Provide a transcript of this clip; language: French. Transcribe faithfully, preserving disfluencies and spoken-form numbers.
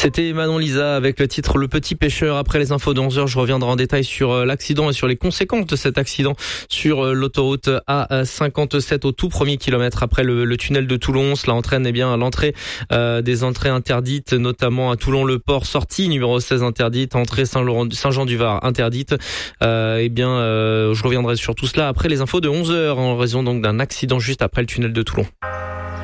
C'était Manon Lisa avec le titre Le Petit Pêcheur. Après les infos de onze heures, je reviendrai en détail sur l'accident et sur les conséquences de cet accident sur l'autoroute A cinquante-sept au tout premier kilomètre après le, le tunnel de Toulon. Cela entraîne eh bien l'entrée euh, des entrées interdites, notamment à Toulon-le-Port, sortie numéro seize interdite, entrée Saint-Laurent, Saint-Jean-du-Var interdite. Euh, eh bien, euh, je reviendrai sur tout cela après les infos de onze heures en raison donc d'un accident juste après le tunnel de Toulon.